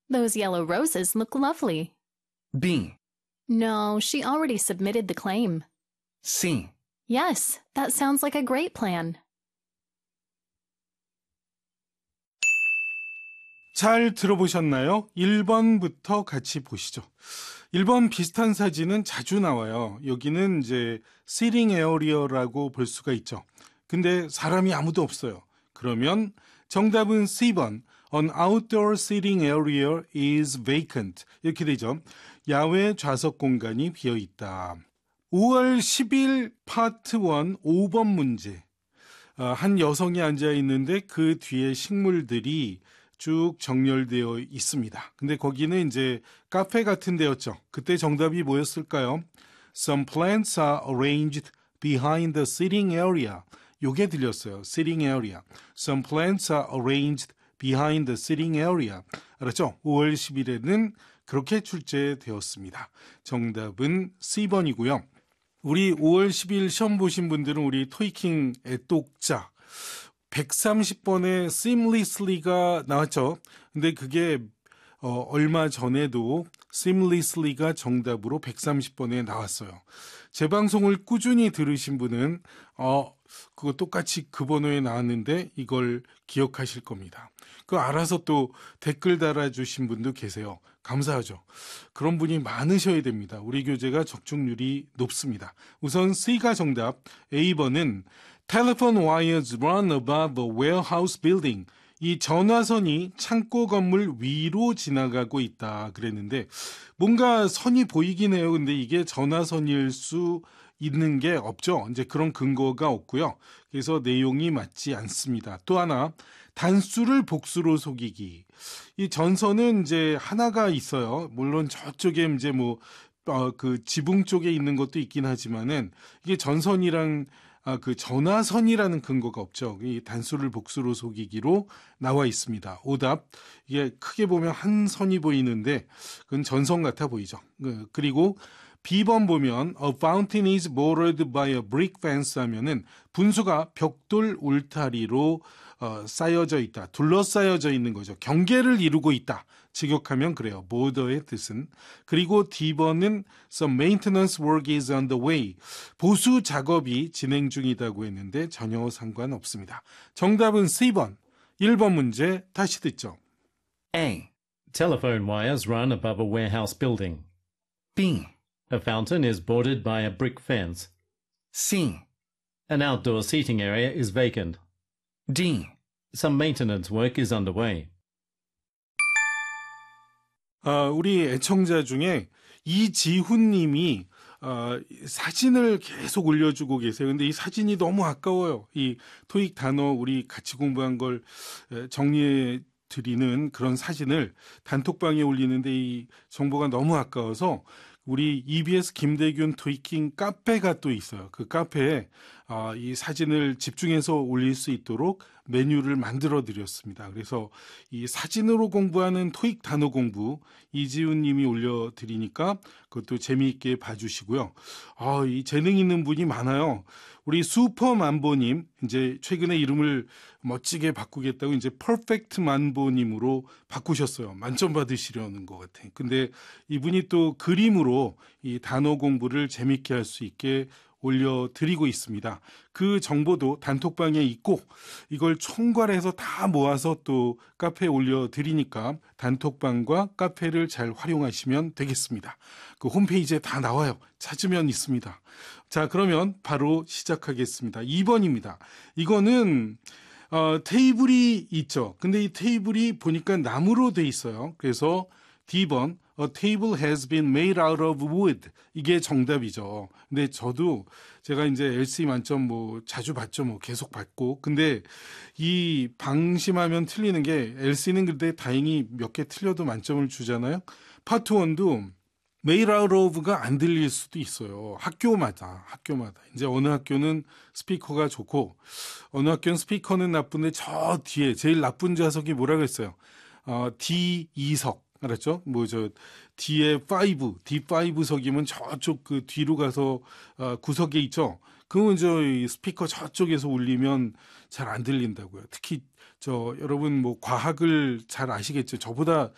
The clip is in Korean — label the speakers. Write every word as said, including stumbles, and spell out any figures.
Speaker 1: Those yellow roses look lovely.
Speaker 2: B.
Speaker 1: No, she already submitted the claim.
Speaker 2: C.
Speaker 1: Yes, that sounds like a great plan.
Speaker 3: 잘 들어보셨나요? 일 번부터 같이 보시죠. 일 번 비슷한 사진은 자주 나와요. 여기는 이제 sitting area라고 볼 수가 있죠. 근데 사람이 아무도 없어요. 그러면 정답은 C 번 An outdoor sitting area is vacant. 이렇게 되죠. 야외 좌석 공간이 비어있다. 오월 십일 파트 일 오 번 문제. 한 여성이 앉아 있는데 그 뒤에 식물들이 쭉 정렬되어 있습니다. 근데 거기는 이제 카페 같은 데였죠. 그때 정답이 뭐였을까요? Some plants are arranged behind the sitting area. 요게 들렸어요. sitting area. Some plants are arranged behind the sitting area. 알았죠? 오월 십일에는 그렇게 출제되었습니다. 정답은 C 번이고요. 우리 오월 십일 시험 보신 분들은 우리 토익킹 애독자 백삼십 번에 seamlessly가 나왔죠. 근데 그게 어, 얼마 전에도 seamlessly가 정답으로 백삼십 번에 나왔어요. 제 방송을 꾸준히 들으신 분은 어, 그거 똑같이 그 번호에 나왔는데 이걸 기억하실 겁니다. 그거 알아서 또 댓글 달아주신 분도 계세요. 감사하죠. 그런 분이 많으셔야 됩니다. 우리 교재가 적중률이 높습니다. 우선 C가 정답, A 번은 Telephone wires run above a warehouse building. 이 전화선이 창고 건물 위로 지나가고 있다 그랬는데 뭔가 선이 보이긴 해요. 근데 이게 전화선일 수 있는 게 없죠. 이제 그런 근거가 없고요. 그래서 내용이 맞지 않습니다. 또 하나 단수를 복수로 속이기. 이 전선은 이제 하나가 있어요. 물론 저쪽에 이제 뭐 어, 그 지붕 쪽에 있는 것도 있긴 하지만은 이게 전선이랑 아, 그 전화선이라는 근거가 없죠. 이 단수를 복수로 속이기로 나와 있습니다. 오답. 이게 크게 보면 한 선이 보이는데 그건 전선 같아 보이죠. 그리고 비 번 보면 A fountain is bordered by a brick fence 하면은 분수가 벽돌 울타리로 어, 쌓여져 있다. 둘러싸여져 있는 거죠. 경계를 이루고 있다. 직역하면 그래요. border의 뜻은. 그리고 D 번은 Some maintenance work is on the way. 보수 작업이 진행 중이다고 했는데 전혀 상관없습니다. 정답은 C 번. 일 번 문제 다시 듣죠.
Speaker 2: A.
Speaker 4: Telephone wires run above a warehouse building.
Speaker 2: B.
Speaker 4: A fountain is bordered by a brick fence.
Speaker 2: C.
Speaker 4: An outdoor seating area is vacant.
Speaker 2: D.
Speaker 4: Some maintenance work is underway.
Speaker 3: 아, 우리 애청자 중에 이지훈 님이 어, 사진을 계속 올려주고 계세요. 근데 이 사진이 너무 아까워요. 이 토익 단어 우리 같이 공부한 걸 정리해 드리는 그런 사진을 단톡방에 올리는데 이 정보가 너무 아까워서 우리 이비에스 김대균 토익킹 카페가 또 있어요. 그 카페에 어, 이 사진을 집중해서 올릴 수 있도록 메뉴를 만들어 드렸습니다. 그래서 이 사진으로 공부하는 토익 단어 공부 이지훈 님이 올려드리니까 그것도 재미있게 봐주시고요. 아, 이 재능 있는 분이 많아요. 우리 슈퍼만보님 이제 최근에 이름을 멋지게 바꾸겠다고 이제 퍼펙트 만보님으로 바꾸셨어요. 만점 받으시려는 것 같아요. 근데 이분이 또 그림으로 이 단어 공부를 재미있게 할 수 있게 올려드리고 있습니다. 그 정보도 단톡방에 있고 이걸 총괄해서 다 모아서 또 카페에 올려드리니까 단톡방과 카페를 잘 활용하시면 되겠습니다. 그 홈페이지에 다 나와요. 찾으면 있습니다. 자, 그러면 바로 시작하겠습니다. 이 번입니다. 이거는 어, 테이블이 있죠. 근데 이 테이블이 보니까 나무로 돼 있어요. 그래서 D 번 A table has been made out of wood. 이게 정답이죠. 근데 저도 제가 이제 엘씨 만점 뭐 자주 받죠. 뭐 계속 받고. 근데 이 방심하면 틀리는 게 엘씨는 근데 다행히 몇 개 틀려도 만점을 주잖아요. 파트 일도 made out of가 안 들릴 수도 있어요. 학교마다, 학교마다. 이제 어느 학교는 스피커가 좋고 어느 학교는 스피커는 나쁜데 저 뒤에 제일 나쁜 좌석이 뭐라 그랬어요? 어, 디 이 석. 알았죠? 뭐, 저, 뒤에 오, 디 오석이면 저쪽 그 뒤로 가서, 어, 구석에 있죠? 그러면 저, 이 스피커 저쪽에서 울리면 잘 안 들린다고요. 특히, 저, 여러분 뭐, 과학을 잘 아시겠죠? 저보다